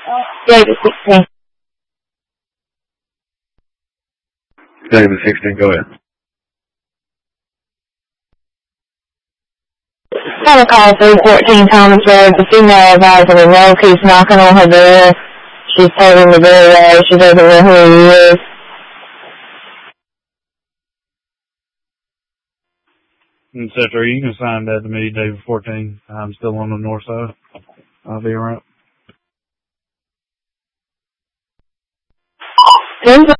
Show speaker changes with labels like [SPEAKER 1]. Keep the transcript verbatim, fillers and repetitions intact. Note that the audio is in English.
[SPEAKER 1] David sixteen.
[SPEAKER 2] David sixteen, go ahead.
[SPEAKER 1] Trying to call three fourteen Thomas Road. The female advisor of Rose keeps knocking on her door. She's holding the door away. She doesn't know who he is.
[SPEAKER 2] And Cetera, you can assign that to me, David fourteen. I'm still on the north side. I'll be around.